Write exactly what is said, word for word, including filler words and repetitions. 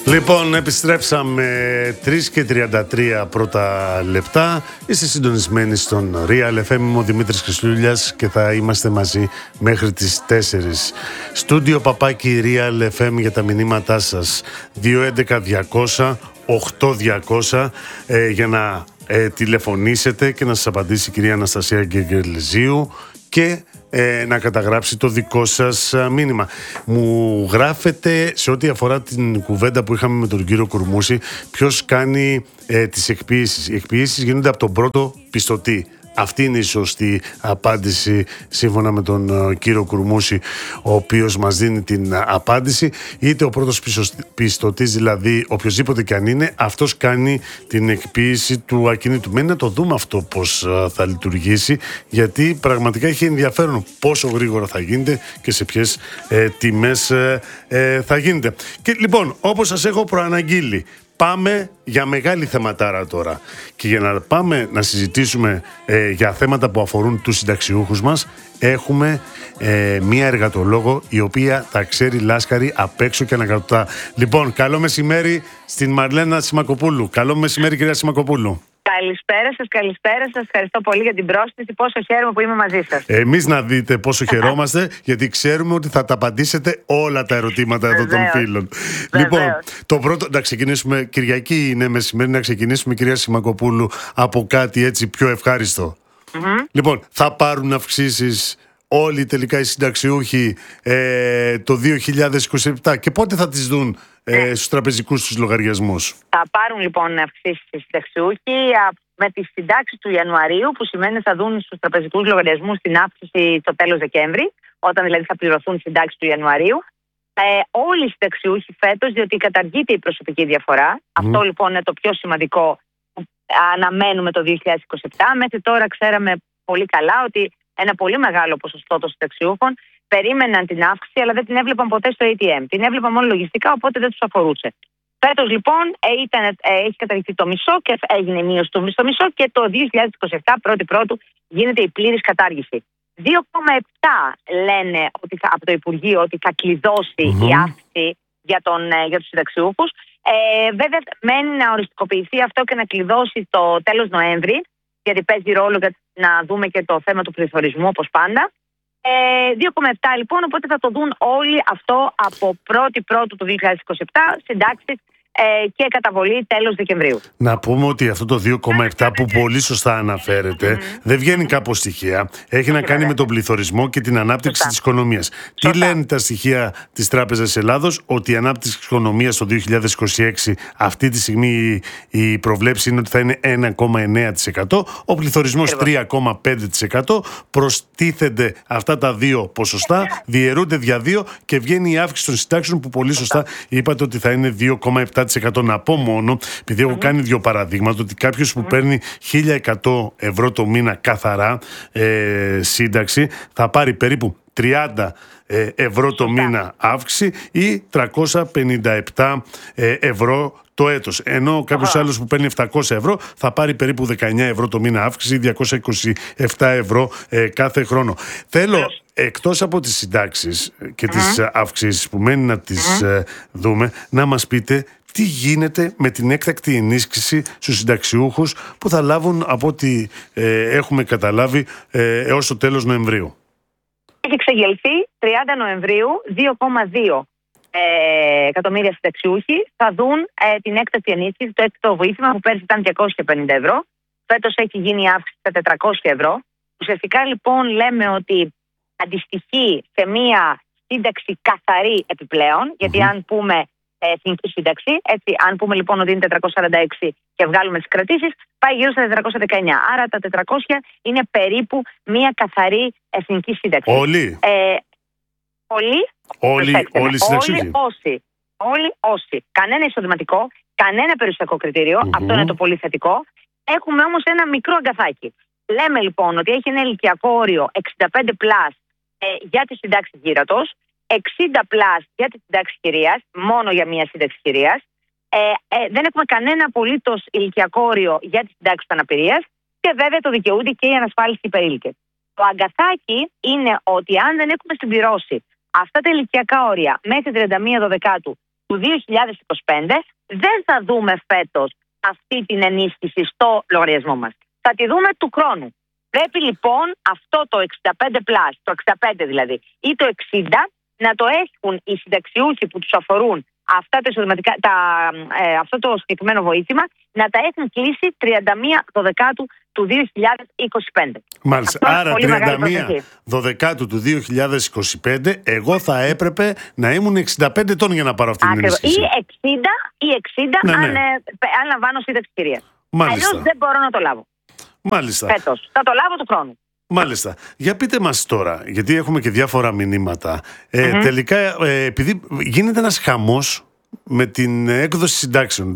Λοιπόν, επιστρέψαμε τρεις και τριάντα τρία πρώτα λεπτά. Είστε συντονισμένοι στον Real εφ εμ. Είμαι ο Δημήτρης Χρυσούλιας και θα είμαστε μαζί μέχρι τις τέσσερις. Στούντιο παπάκι Real εφ εμ για τα μηνύματά σας. δύο έντεκα διακόσια οκτώ διακόσια ε, για να ε, τηλεφωνήσετε και να σας απαντήσει η κυρία Αναστασία Γκεγελζίου και Ε, να καταγράψει το δικό σας μήνυμα. Μου γράφετε σε ό,τι αφορά την κουβέντα που είχαμε με τον κύριο Κουρμούση, ποιος κάνει ε, τις εκποίησεις. Οι εκποίησεις γίνονται από τον πρώτο πιστωτή. Αυτή είναι η σωστή απάντηση σύμφωνα με τον uh, κύριο Κουρμούση, ο οποίος μας δίνει την uh, απάντηση. Είτε ο πρώτος πιστωτής, δηλαδή οποιοσδήποτε και αν είναι, αυτός κάνει την εκποίηση του ακινήτου. Μένει να το δούμε αυτό πώς uh, θα λειτουργήσει, γιατί πραγματικά έχει ενδιαφέρον πόσο γρήγορα θα γίνεται και σε ποιες ε, τιμές ε, ε, θα γίνεται. Και λοιπόν, όπως σας έχω προαναγγείλει, πάμε για μεγάλη θεματάρα τώρα. Και για να πάμε να συζητήσουμε ε, για θέματα που αφορούν τους συνταξιούχους μας, έχουμε ε, μία εργατολόγο η οποία τα ξέρει λάσκαρη απ' έξω και ανακατοτά. Λοιπόν, καλό μεσημέρι στην Μαρλένα Σιμακοπούλου. Καλό μεσημέρι, κυρία Σιμακοπούλου. Καλησπέρα σας, καλησπέρα σας. Ευχαριστώ πολύ για την πρόσθεση. Πόσο χαίρομαι που είμαι μαζί σας. Εμείς να δείτε πόσο χαιρόμαστε, γιατί ξέρουμε ότι θα τα απαντήσετε όλα τα ερωτήματα εδώ των φίλων. Βεβαίως. Λοιπόν, το πρώτο, να ξεκινήσουμε, Κυριακή είναι μεσημέρι, να ξεκινήσουμε, κυρία Σιμακοπούλου, από κάτι έτσι πιο ευχάριστο. Mm-hmm. Λοιπόν, θα πάρουν αυξήσεις όλοι τελικά οι συνταξιούχοι ε, το δύο χιλιάδες είκοσι επτά και πότε θα τις δουν ε, στους τραπεζικούς τους λογαριασμούς? Θα πάρουν λοιπόν αυξήσεις οι συνταξιούχοι με τις συντάξεις του Ιανουαρίου, που σημαίνει ότι θα δουν στους τραπεζικούς λογαριασμούς την αύξηση το τέλος Δεκέμβρη, όταν δηλαδή θα πληρωθούν οι συντάξεις του Ιανουαρίου. Ε, όλοι οι συνταξιούχοι φέτος, διότι καταργείται η προσωπική διαφορά. Mm. Αυτό λοιπόν είναι το πιο σημαντικό που αναμένουμε το δύο χιλιάδες είκοσι επτά. Μέχρι τώρα ξέραμε πολύ καλά ότι ένα πολύ μεγάλο ποσοστό των συνταξιούχων περίμεναν την αύξηση, αλλά δεν την έβλεπαν ποτέ στο έι τι εμ. Την έβλεπαν μόνο λογιστικά, οπότε δεν τους αφορούσε. Φέτος λοιπόν ήταν, ε, έχει καταργηθεί το μισό και έγινε η μείωση του στο μισό και το δύο χιλιάδες είκοσι επτά πρώτη πρώτου γίνεται η πλήρης κατάργηση. δύο κόμμα επτά λένε ότι θα, από το Υπουργείο ότι θα κλειδώσει mm-hmm. η αύξηση για, τον, ε, για τους συνταξιούχους. Ε, βέβαια μένει να οριστικοποιηθεί αυτό και να κλειδώσει το τέλος Νοέμβρη, γιατί παίζει ρόλο για να δούμε και το θέμα του πληθωρισμού όπως πάντα. Ε, δύο κόμμα επτά λοιπόν, οπότε θα το δουν όλοι αυτό από πρώτη πρώτου του δύο χιλιάδες είκοσι επτά, συντάξεις ε, και καταβολή τέλος Δεκεμβρίου. Να πούμε ότι αυτό το δύο κόμμα επτά που πολύ σωστά αναφέρεται mm-hmm. δεν βγαίνει κάπως στοιχεία. Έχει να κάνει με τον πληθωρισμό και την ανάπτυξη σωστά. Της οικονομίας. Σωστά. Τι λένε τα στοιχεία της Τράπεζας Ελλάδος? Ότι η ανάπτυξη της οικονομίας το δύο χιλιάδες είκοσι έξι αυτή τη στιγμή η προβλέψη είναι ότι θα είναι ένα κόμμα εννέα τοις εκατό, ο πληθωρισμός τρία κόμμα πέντε τοις εκατό. Προστίθενται αυτά τα δύο ποσοστά, διαιρούνται δια δύο και βγαίνει η αύξηση των συντάξεων που πολύ σωστά είπατε ότι θα είναι δύο κόμμα επτά τοις εκατό. Να πω μόνο, επειδή έχω mm-hmm. κάνει δύο παραδείγματα, ότι κάποιος που mm-hmm. παίρνει χίλια εκατό ευρώ το μήνα καθαρά ε, σύνταξη θα πάρει περίπου τριάντα ε, ευρώ το μήνα αύξηση ή τριακόσια πενήντα επτά ε, ευρώ το έτος. Ενώ κάποιος oh. άλλος που παίρνει επτακόσια ευρώ θα πάρει περίπου δεκαεννέα ευρώ το μήνα αύξηση ή διακόσια είκοσι επτά ευρώ ε, κάθε χρόνο. Θέλω, εκτός από τις συντάξεις και mm-hmm. τις αυξήσεις που μένει να τις mm-hmm. ε, δούμε, να μας πείτε τι γίνεται με την έκτακτη ενίσχυση στους συνταξιούχους που θα λάβουν, από ό,τι ε, έχουμε καταλάβει, ε, έως το τέλος Νοεμβρίου. Έχει εξεγελθεί τριάντα Νοεμβρίου, δύο κόμμα δύο ε, εκατομμύρια συνταξιούχοι θα δουν ε, την έκτακτη ενίσχυση, το έκτακτο βοήθημα που πέρσι ήταν διακόσια πενήντα ευρώ. Φέτος έχει γίνει η αύξηση στα τετρακόσια ευρώ. Ουσιαστικά λοιπόν λέμε ότι αντιστοιχεί σε μία σύνταξη καθαρή επιπλέον, γιατί mm-hmm. αν πούμε εθνική σύνταξη, έτσι, αν πούμε λοιπόν ότι είναι τετρακόσια σαράντα έξι και βγάλουμε τις κρατήσεις, πάει γύρω στα τετρακόσια δεκαεννέα. Άρα τα τετρακόσια είναι περίπου μία καθαρή εθνική σύνταξη. Όλοι. Ε, όλοι. Όλοι, όλοι συνταξιούχοι. Όλοι όσοι. Όλοι όσοι. Κανένα εισοδηματικό, κανένα περιουσιακό κριτήριο. Mm-hmm. Αυτό είναι το πολύ θετικό. Έχουμε όμως ένα μικρό αγκαθάκι. Λέμε λοιπόν ότι έχει ένα ηλικιακό όριο εξήντα πέντε πλας ε, για τη συντάξη γύρατος, εξήντα πλας για τη συντάξη χειρίας, μόνο για μία σύνταξη χειρίας. Ε, ε, δεν έχουμε κανένα απολύτως ηλικιακό όριο για τη συντάξη αναπηρίας και βέβαια το δικαιούνται και οι ανασφάλιστοι υπερήλικες. Το αγκαθάκι είναι ότι αν δεν έχουμε συμπληρώσει αυτά τα ηλικιακά όρια μέχρι τριάντα μία Δεκάτου του δύο χιλιάδες είκοσι πέντε δεν θα δούμε φέτος αυτή την ενίσχυση στο λογαριασμό μας. Θα τη δούμε του χρόνου. Πρέπει λοιπόν αυτό το εξήντα πέντε πλας, το εξήντα πέντε δηλαδή, ή το εξήντα να το έχουν οι συνταξιούχοι που τους αφορούν αυτά τα εισοδηματικά, τα, ε, αυτό το συγκεκριμένο βοήθημα, να τα έχουν κλείσει τριάντα μία Δωδεκάτου του δύο χιλιάδες είκοσι πέντε. Μάλιστα. Αυτό άρα τριάντα μία Δωδεκάτου του δύο χιλιάδες είκοσι πέντε εγώ θα έπρεπε να ήμουν εξήντα πέντε ετών για να πάρω αυτή την ενίσχυση. Ή εξήντα, ή εξήντα ναι, ναι. αν, ε, αν λαμβάνω σύνταξη κυρίας. Μάλιστα. Αλλιώς δεν μπορώ να το λάβω. Μάλιστα. Φέτος. Θα το λάβω του χρόνου. Μάλιστα. Για πείτε μας τώρα, γιατί έχουμε και διάφορα μηνύματα. Ε, mm-hmm. Τελικά, ε, επειδή γίνεται ένας χαμός με την έκδοση συντάξεων.